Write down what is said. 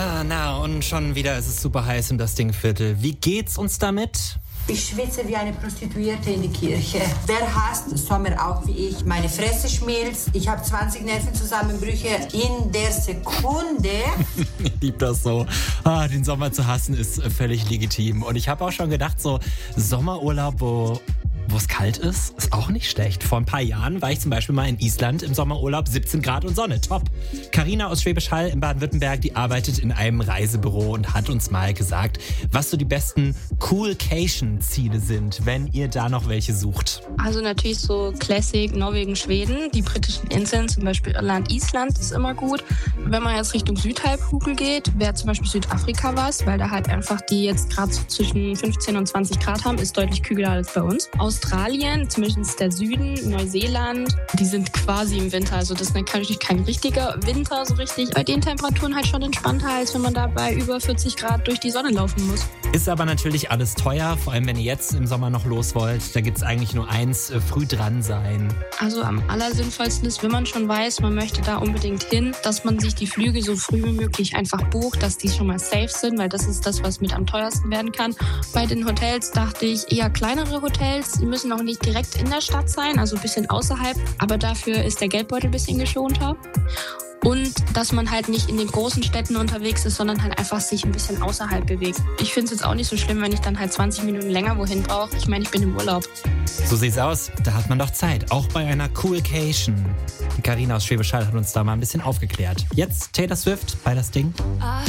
Na, und schon wieder ist es super heiß im Das Ding-Viertel. Wie geht's uns damit? Ich schwitze wie eine Prostituierte in die Kirche. Wer hasst Sommer auch wie ich? Meine Fresse schmilzt. Ich habe 20 Nervenzusammenbrüche in der Sekunde. Ich lieb das so. Den Sommer zu hassen ist völlig legitim. Und ich habe auch schon gedacht, so Sommerurlaub, wo es kalt ist auch nicht schlecht. Vor ein paar Jahren war ich zum Beispiel mal in Island im Sommerurlaub, 17 Grad und Sonne, top. Carina aus Schwäbisch Hall in Baden-Württemberg, die arbeitet in einem Reisebüro und hat uns mal gesagt, was so die besten Coolcation-Ziele sind, wenn ihr da noch welche sucht. Also natürlich so Classic, Norwegen, Schweden, die britischen Inseln, zum Beispiel Irland, Island ist immer gut. Wenn man jetzt Richtung Südhalbkugel geht, wäre zum Beispiel Südafrika was, weil da halt einfach die jetzt gerade so zwischen 15 und 20 Grad haben, ist deutlich kühler als bei uns. Australien, zumindest der Süden, Neuseeland, die sind quasi im Winter. Also das ist natürlich kein richtiger Winter so richtig. Bei den Temperaturen halt schon entspannter, als wenn man da bei über 40 Grad durch die Sonne laufen muss. Ist aber natürlich alles teuer, vor allem wenn ihr jetzt im Sommer noch los wollt. Da gibt's eigentlich nur eins, früh dran sein. Also am allersinnvollsten ist, wenn man schon weiß, man möchte da unbedingt hin, dass man sich die Flüge so früh wie möglich einfach bucht, dass die schon mal safe sind, weil das ist das, was mit am teuersten werden kann. Bei den Hotels dachte ich eher kleinere Hotels. Die müssen auch nicht direkt in der Stadt sein, also ein bisschen außerhalb. Aber dafür ist der Geldbeutel ein bisschen geschonter. Und dass man halt nicht in den großen Städten unterwegs ist, sondern halt einfach sich ein bisschen außerhalb bewegt. Ich finde es jetzt auch nicht so schlimm, wenn ich dann halt 20 Minuten länger wohin brauche. Ich meine, ich bin im Urlaub. So sieht's aus. Da hat man doch Zeit. Auch bei einer Coolcation. Die Carina aus Schwäbisch Hall hat uns da mal ein bisschen aufgeklärt. Jetzt Taylor Swift bei Das Ding.